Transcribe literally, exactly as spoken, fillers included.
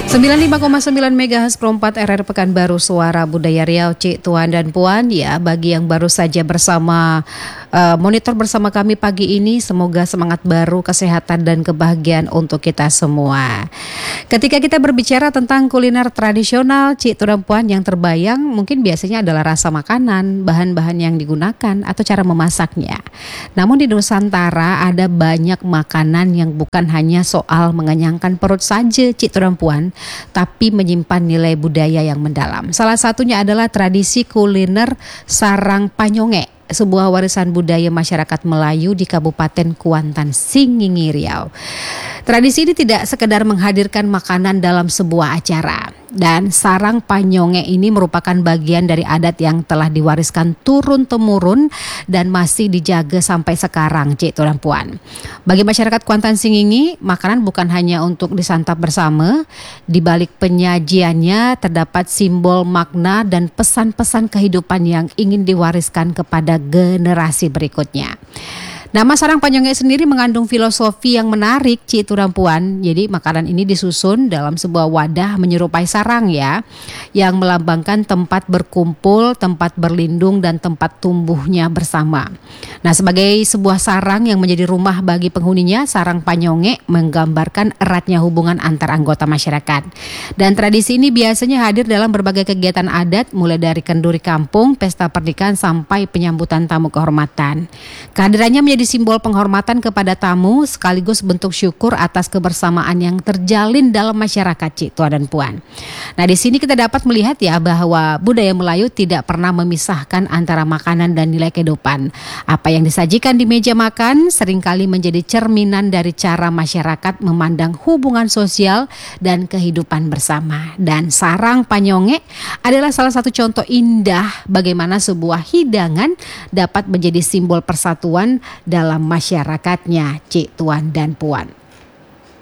sembilan puluh lima koma sembilan MHz Pro empat R R Pekanbaru Suara Budaya Riau, Cik, Tuan dan Puan. Ya, bagi yang baru saja bersama uh, monitor bersama kami pagi ini, semoga semangat baru, kesehatan dan kebahagiaan untuk kita semua. Ketika kita berbicara tentang kuliner tradisional, Cik, Tuan dan Puan, yang terbayang mungkin biasanya adalah rasa makanan, bahan-bahan yang digunakan atau cara memasaknya. Namun di Nusantara ada banyak makanan yang bukan hanya soal mengenyangkan perut saja, Cik, Tuan dan Puan, tapi menyimpan nilai budaya yang mendalam. Salah satunya adalah tradisi kuliner sarang panyonge, sebuah warisan budaya masyarakat Melayu di Kabupaten Kuantan, Singingi, Riau. Tradisi ini tidak sekedar menghadirkan makanan dalam sebuah acara, dan sarang panyonge ini merupakan bagian dari adat yang telah diwariskan turun-temurun dan masih dijaga sampai sekarang, Cik, Tuan dan Puan. Bagi masyarakat Kuantan Singingi, makanan bukan hanya untuk disantap bersama. Di balik penyajiannya terdapat simbol makna dan pesan-pesan kehidupan yang ingin diwariskan kepada generasi berikutnya. Nama sarang panyonge sendiri mengandung filosofi yang menarik, Cik, Tuan dan Puan. Jadi makanan ini disusun dalam sebuah wadah menyerupai sarang ya, yang melambangkan tempat berkumpul, tempat berlindung dan tempat tumbuhnya bersama. Nah, sebagai sebuah sarang yang menjadi rumah bagi penghuninya, sarang panyonge menggambarkan eratnya hubungan antar anggota masyarakat. Dan tradisi ini biasanya hadir dalam berbagai kegiatan adat, mulai dari kenduri kampung, pesta pernikahan sampai penyambutan tamu kehormatan. Kehadirannya menjadi Jadi simbol penghormatan kepada tamu sekaligus bentuk syukur atas kebersamaan yang terjalin dalam masyarakat, Cik, Tuan dan Puan. Nah, di sini kita dapat melihat ya bahwa budaya Melayu tidak pernah memisahkan antara makanan dan nilai kehidupan. Apa yang disajikan di meja makan seringkali menjadi cerminan dari cara masyarakat memandang hubungan sosial dan kehidupan bersama. Dan sarang panyonge adalah salah satu contoh indah bagaimana sebuah hidangan dapat menjadi simbol persatuan dalam masyarakatnya, Cik, Tuan dan Puan.